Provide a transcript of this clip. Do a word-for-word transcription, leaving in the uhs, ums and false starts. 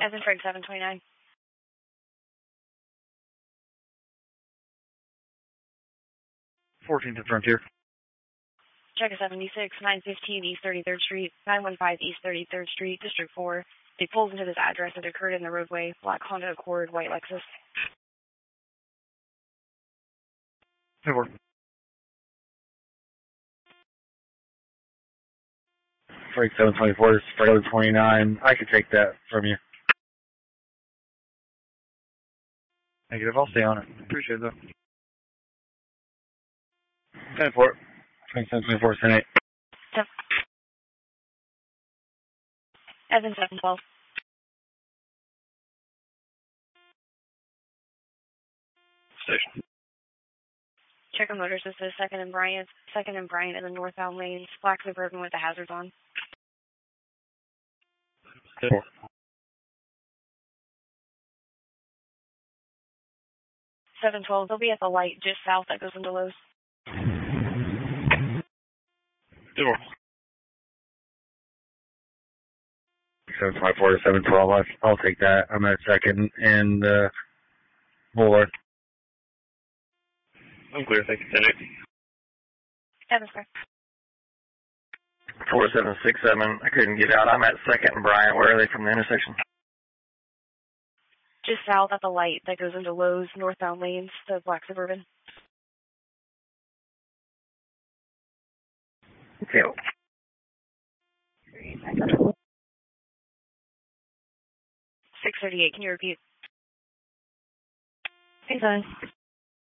As in Frank seven twenty-nine. fourteenth and Frontier. Check a seventy-six, nine fifteen East thirty-third Street, nine one five East thirty-third Street, District four. They pulls into this address that occurred in the roadway. Black Honda Accord, white Lexus. ten four. Frank seven twenty-four, Frank twenty-nine. I could take that from you. Negative, I'll stay on it. Appreciate it, though. ten four. Frank seven twenty-four, ten eight. Yep. As in seven twelve. Station. Check a motor assist, second and Bryant, second and Bryant in the northbound lanes. Black Suburban with the hazards on. ten four. seven twelve, they'll be at the light just south that goes into Lowe's. ten four. seven twenty-four to seven twelve, I'll, I'll take that. I'm at second and uh, Boulevard. I'm clear, thank you, ten eight. Seven square. four seven six seven, I couldn't get out. I'm at second and Bryant. Where are they from the intersection? Just south at the light that goes into Lowe's, northbound lanes, the Black Suburban. Okay. six thirty-eight, can you repeat? Thanks,